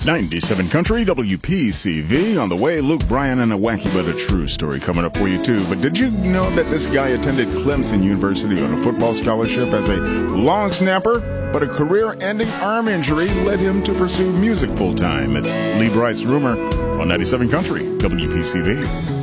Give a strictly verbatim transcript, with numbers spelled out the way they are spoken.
ninety-seven Country, W P C V. On the way, Luke Bryan and a wacky but a true story coming up for you, too. But did you know that this guy attended Clemson University on a football scholarship as a long snapper? But a career-ending arm injury led him to pursue music full-time. It's Lee Bryce Rumor on ninety-seven Country, W P C V.